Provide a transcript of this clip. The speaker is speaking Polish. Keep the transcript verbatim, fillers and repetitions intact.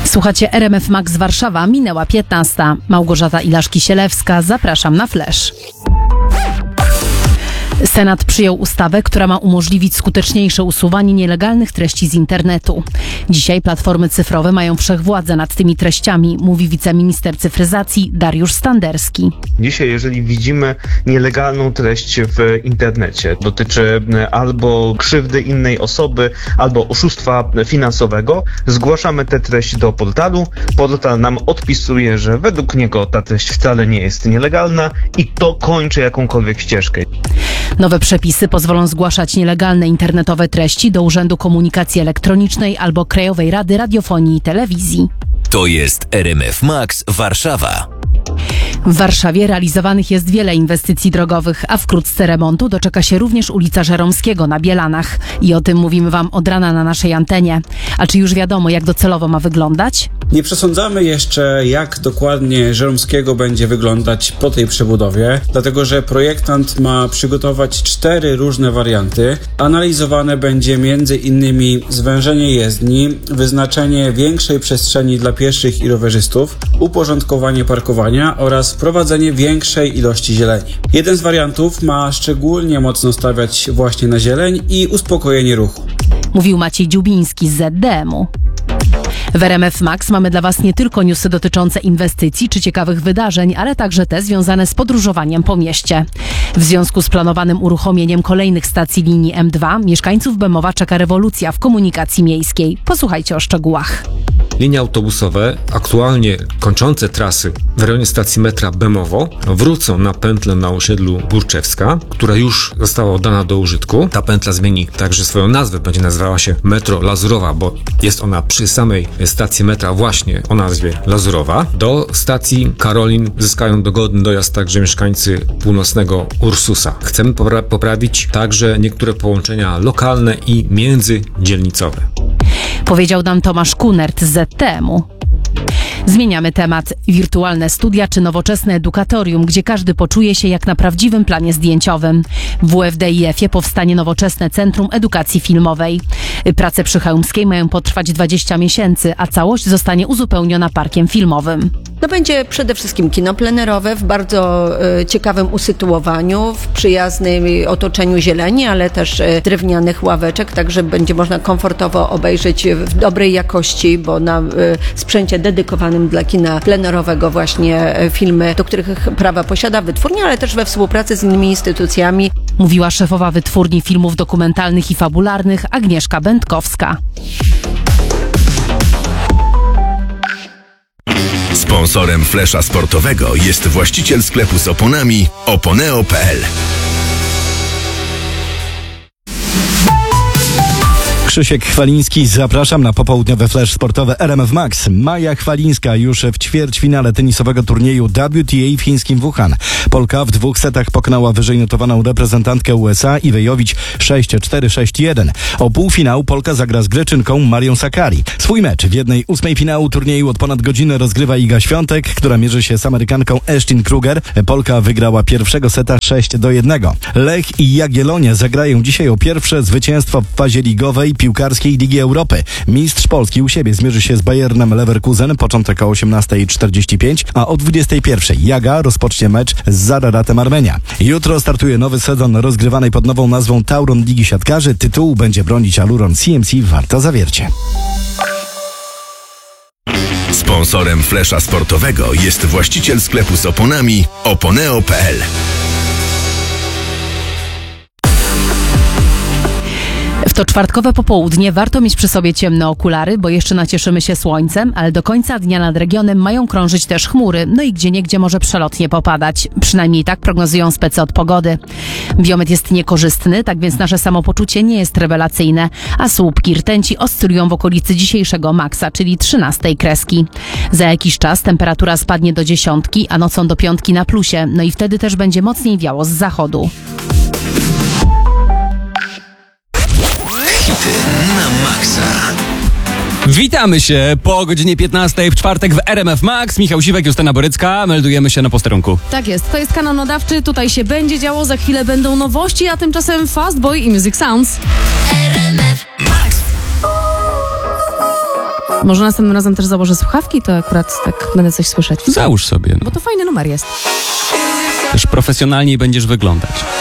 Słuchacie R M F Max Warszawa, minęła piętnasta. Małgorzata Ilaszki-Sielewska, zapraszam na Flash. Senat przyjął ustawę, która ma umożliwić skuteczniejsze usuwanie nielegalnych treści z internetu. Dzisiaj platformy cyfrowe mają wszechwładzę nad tymi treściami, mówi wiceminister cyfryzacji Dariusz Standerski. Dzisiaj, jeżeli widzimy nielegalną treść w internecie, dotyczy albo krzywdy innej osoby, albo oszustwa finansowego, zgłaszamy tę treść do portalu. Portal nam odpisuje, że według niego ta treść wcale nie jest nielegalna i to kończy jakąkolwiek ścieżkę. Nowe przepisy pozwolą zgłaszać nielegalne internetowe treści do Urzędu Komunikacji Elektronicznej albo Krajowej Rady Radiofonii i Telewizji. To jest R M F Max Warszawa. W Warszawie realizowanych jest wiele inwestycji drogowych, a wkrótce remontu doczeka się również ulica Żeromskiego na Bielanach. I o tym mówimy Wam od rana na naszej antenie. A czy już wiadomo, jak docelowo ma wyglądać? Nie przesądzamy jeszcze, jak dokładnie Żeromskiego będzie wyglądać po tej przebudowie, dlatego że projektant ma przygotować cztery różne warianty. Analizowane będzie między innymi zwężenie jezdni, wyznaczenie większej przestrzeni dla pieszych i rowerzystów, uporządkowanie parkowania oraz wprowadzenie większej ilości zieleni. Jeden z wariantów ma szczególnie mocno stawiać właśnie na zieleń i uspokojenie ruchu. Mówił Maciej Dziubiński z Z D M-u. W R M F Max mamy dla Was nie tylko newsy dotyczące inwestycji czy ciekawych wydarzeń, ale także te związane z podróżowaniem po mieście. W związku z planowanym uruchomieniem kolejnych stacji linii M dwa mieszkańców Bemowa czeka rewolucja w komunikacji miejskiej. Posłuchajcie o szczegółach. Linie autobusowe, aktualnie kończące trasy w rejonie stacji metra Bemowo, wrócą na pętlę na osiedlu Burczewska, która już została oddana do użytku. Ta pętla zmieni także swoją nazwę, będzie nazywała się Metro Lazurowa, bo jest ona przy samej stacji metra właśnie o nazwie Lazurowa. Do stacji Karolin zyskają dogodny dojazd także mieszkańcy północnego Ursusa. Chcemy popra- poprawić także niektóre połączenia lokalne i międzydzielnicowe. Powiedział nam Tomasz Kunert z Z T M-u. Zmieniamy temat. Wirtualne studia czy nowoczesne edukatorium, gdzie każdy poczuje się jak na prawdziwym planie zdjęciowym. W W F D I F-ie powstanie nowoczesne Centrum Edukacji Filmowej. Prace przy Chełmskiej mają potrwać dwadzieścia miesięcy, a całość zostanie uzupełniona parkiem filmowym. To będzie przede wszystkim kino plenerowe w bardzo y, ciekawym usytuowaniu, w przyjaznym otoczeniu zieleni, ale też y, drewnianych ławeczek, także będzie można komfortowo obejrzeć w dobrej jakości, bo na y, sprzęcie dedykowanym dla kina plenerowego właśnie y, filmy, do których prawa posiada wytwórnia, ale też we współpracy z innymi instytucjami. Mówiła szefowa wytwórni filmów dokumentalnych i fabularnych Agnieszka Będkowska. Sponsorem Flesza Sportowego jest właściciel sklepu z oponami oponeo kropka p l. Krzysiek Chwaliński, zapraszam na popołudniowe Flash sportowe R M F Max. Maja Chwalińska już w ćwierćfinale tenisowego turnieju W T A w chińskim Wuhan. Polka w dwóch setach pokonała wyżej notowaną reprezentantkę U S A Iwę Jowicz sześć cztery sześć jeden. O półfinał Polka zagra z Greczynką Marią Sakkari. Swój mecz w jednej ósmej finału turnieju od ponad godziny rozgrywa Iga Świątek, która mierzy się z Amerykanką Ashton Kruger. Polka wygrała pierwszego seta sześć do jednego. Lech i Jagiellonia zagrają dzisiaj o pierwsze zwycięstwo w fazie ligowej piłkarskiej Ligi Europy. Mistrz Polski u siebie zmierzy się z Bayernem Leverkusen, początek o osiemnasta czterdzieści pięć, a o dwudziestej pierwszej Jaga rozpocznie mecz z Zararatem Armenia. Jutro startuje nowy sezon rozgrywanej pod nową nazwą Tauron Ligi Siatkarzy. Tytułu będzie bronić Aluron C M C Warta Zawiercie. Sponsorem Flesza Sportowego jest właściciel sklepu z oponami oponeo kropka p l. W to czwartkowe popołudnie warto mieć przy sobie ciemne okulary, bo jeszcze nacieszymy się słońcem, ale do końca dnia nad regionem mają krążyć też chmury, no i gdzieniegdzie może przelotnie popadać. Przynajmniej tak prognozują specy od pogody. Biometr jest niekorzystny, tak więc nasze samopoczucie nie jest rewelacyjne, a słupki rtęci oscylują w okolicy dzisiejszego maksa, czyli trzynastej kreski. Za jakiś czas temperatura spadnie do dziesiątki, a nocą do piątki na plusie, no i wtedy też będzie mocniej wiało z zachodu. Na maksa. Witamy się po godzinie piętnastej w czwartek w R M F Max. Michał Siwek, Justyna Borycka. Meldujemy się na posterunku. Tak jest, to jest kanał nadawczy. Tutaj się będzie działo, za chwilę będą nowości, a tymczasem Fastboy i Music Sounds. R M F Max. Może następnym razem też założę słuchawki, to akurat tak będę coś słyszeć. Załóż sobie. Bo to fajny numer jest. Też profesjonalniej będziesz wyglądać.